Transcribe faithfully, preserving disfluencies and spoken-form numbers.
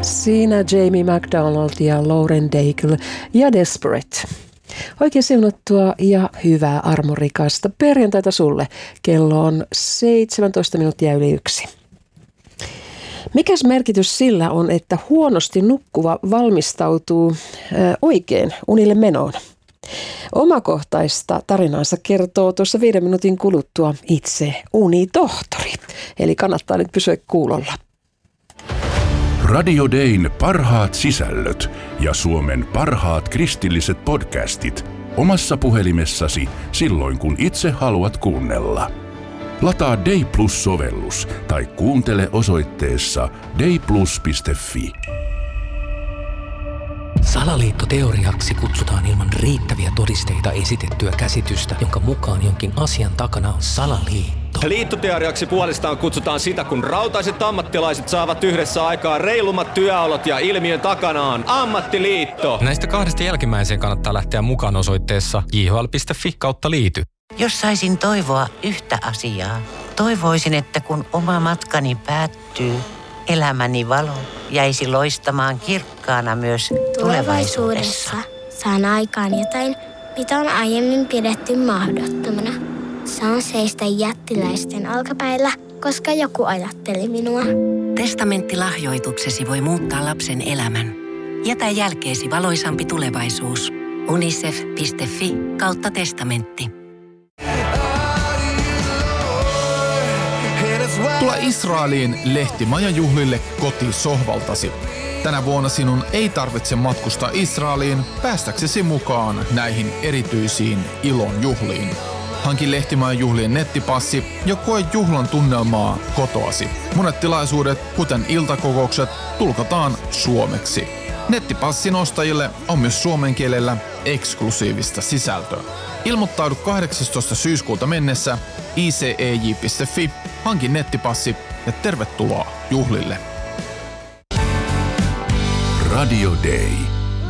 Siinä Jamie McDonald ja Lauren Daigle ja Desperate. Oikein siunattua ja hyvää armorikasta perjantaita sulle. Kello on seitsemäntoista minuuttia yli yksi. Mikäs merkitys sillä on, että huonosti nukkuva valmistautuu ö, oikein unille menoon? Omakohtaista tarinaansa kertoo tuossa viiden minuutin kuluttua itse unitohtori. Eli kannattaa nyt pysyä kuulolla. Radio Dayn parhaat sisällöt ja Suomen parhaat kristilliset podcastit omassa puhelimessasi silloin, kun itse haluat kuunnella. Lataa Day Plus-sovellus tai kuuntele osoitteessa dayplus piste fi. Salaliittoteoriaksi kutsutaan ilman riittäviä todisteita esitettyä käsitystä, jonka mukaan jonkin asian takana on salaliitto. Liittoteoriaksi puolestaan kutsutaan sitä, kun rautaiset ammattilaiset saavat yhdessä aikaa reilummat työolot ja ilmiön takana on ammattiliitto. Näistä kahdesta jälkimmäiseen kannattaa lähteä mukaan osoitteessa j h l piste f i kautta liity. Jos saisin toivoa yhtä asiaa, toivoisin, että kun oma matkani päättyy, elämäni valo jäisi loistamaan kirkkaana myös tulevaisuudessa. Saan aikaan jotain, mitä on aiemmin pidetty mahdottomana. Saan seistä jättiläisten alkapäillä, koska joku ajatteli minua. Testamenttilahjoituksesi voi muuttaa lapsen elämän. Jätä jälkeesi valoisampi tulevaisuus. unicef piste f i kautta testamentti. Tule Israeliin lehtimajajuhlille kotisohvaltasi. Tänä vuonna sinun ei tarvitse matkustaa Israeliin päästäksesi mukaan näihin erityisiin ilon juhliin. Hanki lehtimajajuhlien nettipassi ja koe juhlan tunnelmaa kotoasi. Monet tilaisuudet, kuten iltakokoukset, tulkataan suomeksi. Nettipassin ostajille on myös suomen kielellä eksklusiivista sisältöä. Ilmoittaudu kahdeksastoista syyskuuta mennessä i c e j piste f i, hanki nettipassi ja tervetuloa juhlille. Radio Day.